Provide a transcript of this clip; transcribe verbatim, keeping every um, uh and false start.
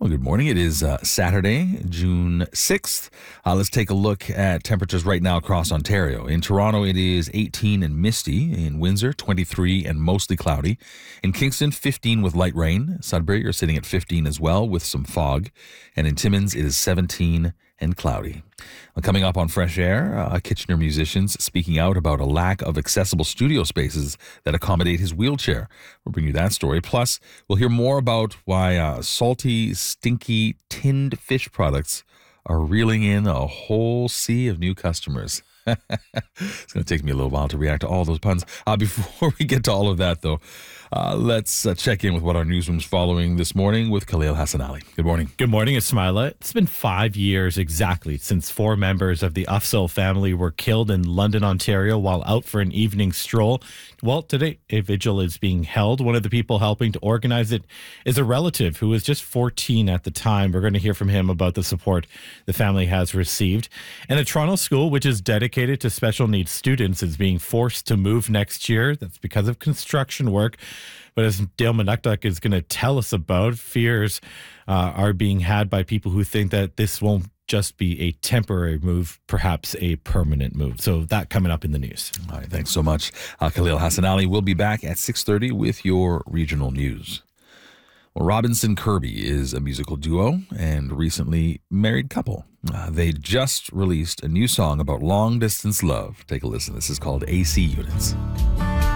Well, good morning. It is uh, Saturday, June sixth. Uh, let's take a look at temperatures right now across Ontario. In Toronto, it is eighteen and misty. In Windsor, twenty-three and mostly cloudy. In Kingston, fifteen with light rain. Sudbury, you're sitting at fifteen as well with some fog. And in Timmins, it is seventeen and cloudy. Well, coming up on Fresh Air, uh, Kitchener musicians speaking out about a lack of accessible studio spaces that accommodate his wheelchair. We'll bring you that story. Plus, we'll hear more about why uh, salty, stinky, tinned fish products are reeling in a whole sea of new customers. It's going to take me a little while to react to all those puns. Uh, before we get to all of that, though, uh, let's uh, check in with what our newsroom's following this morning with Khalil Hassan Ali. Good morning. Good morning, Ismaila. It's been five years exactly since four members of the Afzal family were killed in London, Ontario, while out for an evening stroll. Well, today a vigil is being held. One of the people helping to organize it is a relative who was just fourteen at the time. We're going to hear from him about the support the family has received. And a Toronto school, which is dedicated to special needs students, is being forced to move next year. That's because of construction work. But as Dale Manukduk is going to tell us about, fears uh, are being had by people who think that this won't just be a temporary move, perhaps a permanent move. So that coming up in the news. All right, thanks so much. Uh, Khalil Hassan Ali will be back at six thirty with your regional news. Well, Robinson Kirby is a musical duo and recently married couple. Uh, they just released a new song about long-distance love. Take a listen. This is called A C Units.